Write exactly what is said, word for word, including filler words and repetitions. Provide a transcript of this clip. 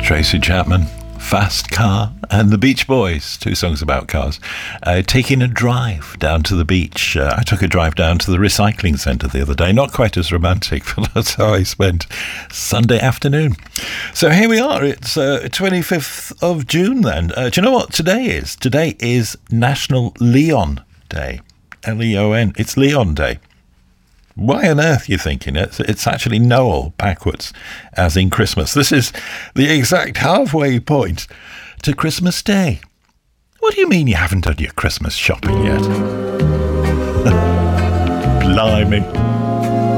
Tracy Chapman, Fast Car, and the Beach Boys, two songs about cars. Uh, taking a drive down to the beach. Uh, I took a drive down to the recycling centre the other day. Not quite as romantic, but that's how I spent Sunday afternoon. So here we are. It's uh, twenty-fifth of June then. Uh, do you know what today is? Today is National Leon Day. L E O N. It's Leon Day. Why on earth are you thinking? It's, it's actually Noel backwards, as in Christmas. This is the exact halfway point to Christmas Day. What do you mean you haven't done your Christmas shopping yet? Blimey.